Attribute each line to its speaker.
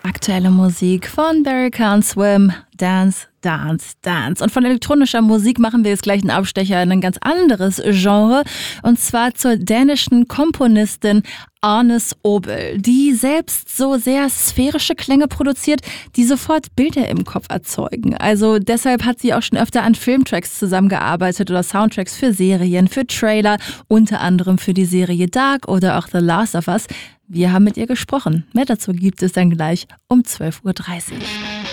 Speaker 1: Aktuelle Musik von Barry Can't Swim, Dance, Dance, Dance. Und von elektronischer Musik machen wir jetzt gleich einen Abstecher in ein ganz anderes Genre. Und zwar zur dänischen Komponistin Agnes Obel, die selbst so sehr sphärische Klänge produziert, die sofort Bilder im Kopf erzeugen. Also deshalb hat sie auch schon öfter an Filmtracks zusammengearbeitet oder Soundtracks für Serien, für Trailer, unter anderem für die Serie Dark oder auch The Last of Us. Wir haben mit ihr gesprochen. Mehr dazu gibt es dann gleich um 12:30 Uhr.